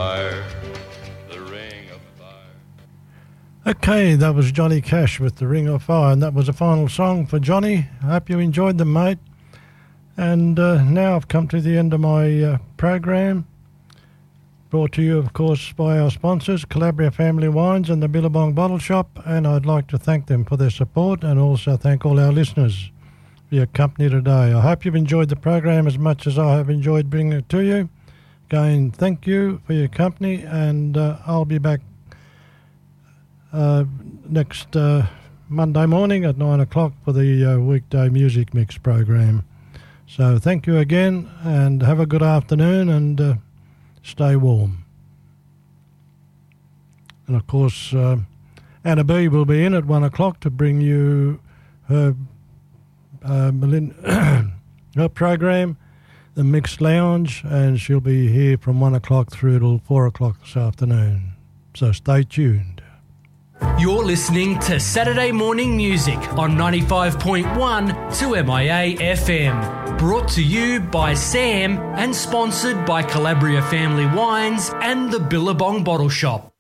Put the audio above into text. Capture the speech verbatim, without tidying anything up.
fire, the ring of fire. Okay, that was Johnny Cash with The Ring of Fire, and that was the final song for Johnny. I hope you enjoyed them, mate. And uh, now I've come to the end of my uh, program, brought to you, of course, by our sponsors, Calabria Family Wines and the Billabong Bottle Shop, and I'd like to thank them for their support and also thank all our listeners for your company today. I hope you've enjoyed the program as much as I have enjoyed bringing it to you. Again, thank you for your company, and uh, I'll be back uh, next uh, Monday morning at nine o'clock for the uh, weekday music mix program. So thank you again, and have a good afternoon, and uh, stay warm. And of course, uh, Anna B will be in at one o'clock to bring you her uh, Melin- her program, The Mixed Lounge, and she'll be here from one o'clock through till four o'clock this afternoon. So stay tuned. You're listening to Saturday Morning Music on ninety-five point one two M I A F M. Brought to you by Sam and sponsored by Calabria Family Wines and the Billabong Bottle Shop.